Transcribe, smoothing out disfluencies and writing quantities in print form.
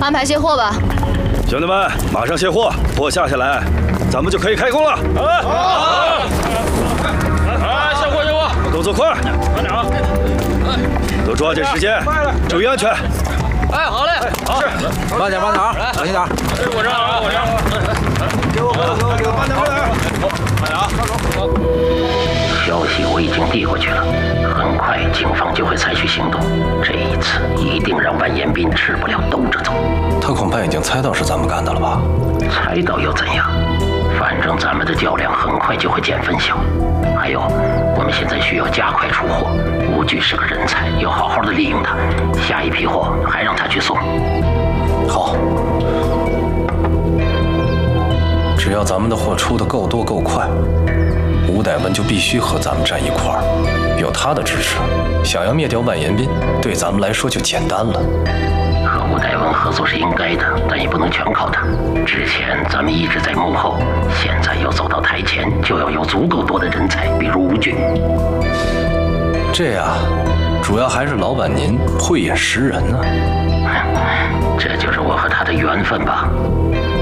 安排卸货吧。 兄弟们，马上卸货，货下来，咱们就可以开工了。 好！卸货！ 动作快， 慢点啊！ 都抓紧时间，注意安全。 哎，好嘞，好， 慢点，小心点。 我这儿， 给我，慢点。 慢点啊！ 消息我已经递过去了，很快警方就会采取行动。这一次一定让万延斌吃不了兜着走。 他恐怕已经猜到是咱们干的了吧？ 猜到又怎样？反正咱们的较量很快就会见分晓。还有，我们现在需要加快出货。吴局是个人才，要好好的利用他。下一批货还让他去送。 好，只要咱们的货出的够多够快，吴乃文就必须和咱们站一块儿。有他的支持，想要灭掉万延斌，对咱们来说就简单了。 和吴乃文合作是应该的，但也不能全靠他。之前咱们一直在幕后，现在要走到台前，就要有足够多的人才，比如吴军。 这呀，主要还是老板您慧眼识人呢。 这就是我和他的缘分吧。